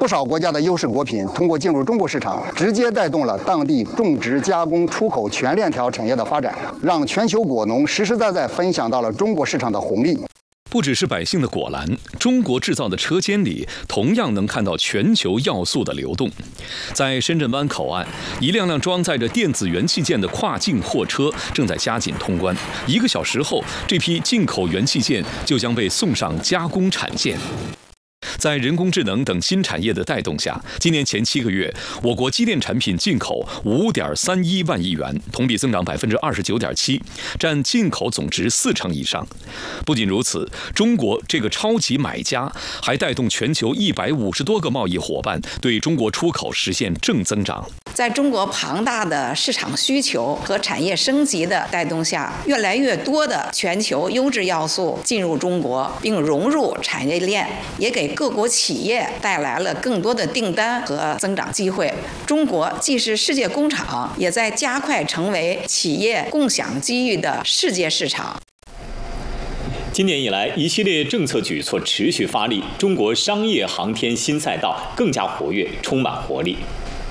不少国家的优势果品通过进入中国市场，直接带动了当地种植、加工、出口全链条产业的发展，让全球果农实实在在分享到了中国市场的红利。 不只是百姓的果篮，中国制造的车间里同样能看到全球要素的流动。在深圳湾口岸，一辆辆装载着电子元器件的跨境货车正在加紧通关。1个小时后，这批进口元器件就将被送上加工产线。在人工智能等新产业的带动下，今年前7个月，我国机电产品进口5.31万亿元，同比增长29.7%，占进口总值40%以上。不仅如此，中国这个超级买家还带动全球150多个贸易伙伴对中国出口实现正增长。 在中国庞大的市场需求和产业升级的带动下，越来越多的全球优质要素进入中国，并融入产业链，也给各国企业带来了更多的订单和增长机会。中国既是世界工厂，也在加快成为企业共享机遇的世界市场。 今年以来，一系列政策举措持续发力，中国商业航天新赛道更加活跃，充满活力。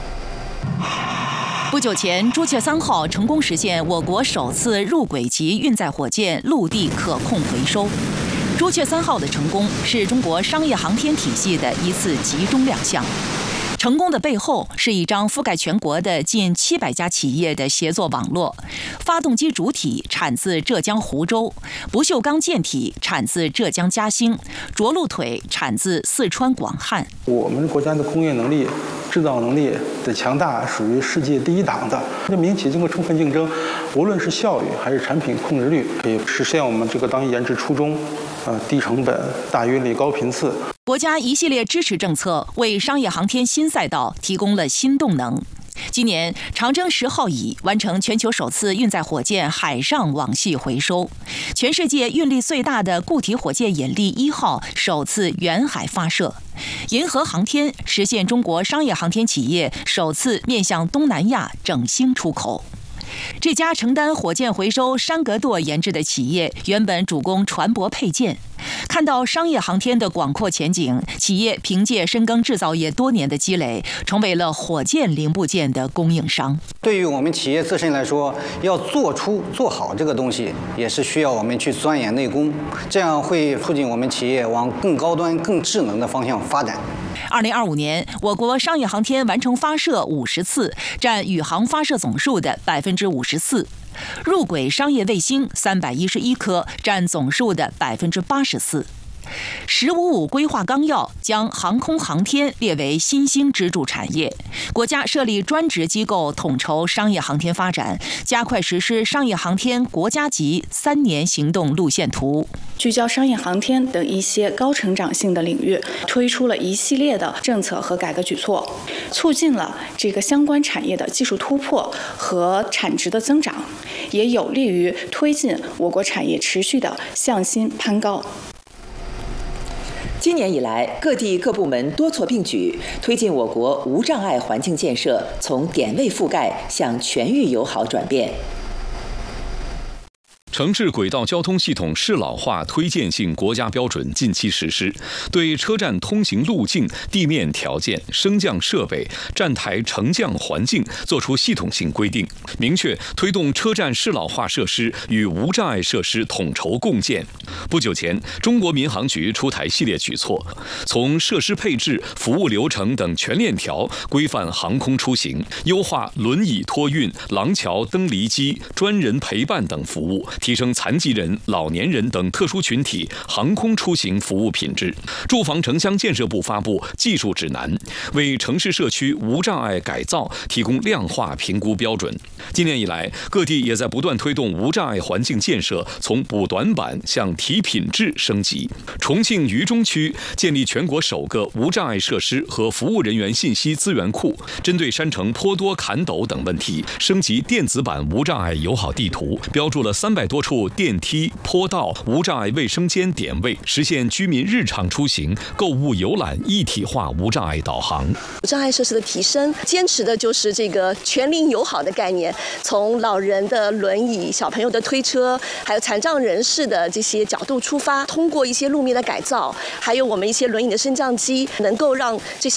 不久前，朱雀3号成功实现我国首次入轨级运载火箭陆地可控回收。朱雀3号的成功是中国商业航天体系的一次集中亮相。成功的背后是一张覆盖全国的近700家企业的协作网络。发动机主体产自浙江湖州，不锈钢舰体产自浙江嘉兴，着陆腿产自四川广汉。 我们国家的工业能力、制造能力的强大属于世界第一档的。这民企经过充分竞争，无论是效率还是产品控制率，可以实现我们这个当研制初衷，低成本、大约率、高频次。 国家一系列支持政策为商业航天新赛道提供了新动能。今年，长征10号乙完成全球首次运载火箭海上网系回收，全世界运力最大的固体火箭引力1号首次远海发射，银河航天实现中国商业航天企业首次面向东南亚整星出口。这家承担火箭回收山格垛研制的企业，原本主攻船舶配件。看到商业航天的广阔前景，企业凭借深耕制造业多年的积累，成为了火箭零部件的供应商。 对于我们企业自身来说，要做好这个东西，也是需要我们去钻研内功，这样会促进我们企业往更高端、更智能的方向发展。 2025年，我国商业航天完成发射50次，占宇航发射总数的54%。入轨商业卫星311颗，占总数的84%。“15+5”规划纲要将航空航天列为新兴支柱产业，国家设立专职机构统筹商业航天发展，加快实施商业航天国家级3年行动路线图， 聚焦商业航天等一些高成长性的领域，推出了一系列的政策和改革举措，促进了这个相关产业的技术突破和产值的增长，也有利于推进我国产业持续的向心攀高。 今年以来，各地各部门多措并举，推进我国无障碍环境建设从点位覆盖向全域友好转变。 城市轨道交通系统适老化推荐性国家标准近期实施，对车站通行路径、地面条件、升降设备、站台乘降环境作出系统性规定，明确推动车站适老化设施与无障碍设施统筹共建。不久前，中国民航局出台系列举措，从设施配置、服务流程等全链条规范航空出行，优化轮椅托运、廊桥登离机、专人陪伴等服务，提升残疾人、老年人等特殊群体航空出行服务品质。住房城乡建设部发布技术指南，为城市社区无障碍改造提供量化评估标准。今年以来，各地也在不断推动无障碍环境建设从补短板向提品质升级。重庆渝中区建立全国首个无障碍设施和服务人员信息资源库，针对山城坡多坎陡等问题，升级电子版无障碍友好地图，标注了300多处电梯、坡道、无障碍卫生间点位，实现居民日常出行、购物游览一体化无障碍导航。 无障碍设施的提升，坚持的就是这个全龄友好的概念，从老人的轮椅、小朋友的推车，还有残障人士的这些角度出发，通过一些路面的改造，还有我们一些轮椅的升降机，能够让这些